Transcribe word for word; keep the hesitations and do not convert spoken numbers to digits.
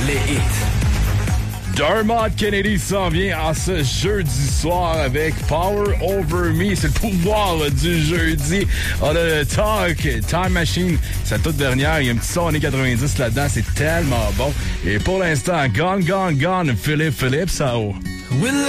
les hits. Dermot Kennedy s'en vient en ce jeudi soir avec Power Over Me. C'est le pouvoir là, du jeudi. On a le Talk, Time Machine, sa toute dernière. Il y a un petit son années quatre-vingt-dix là-dedans. C'est tellement bon. Et pour l'instant, Gone, Gone, Gone, Philippe Philippe, ça haut.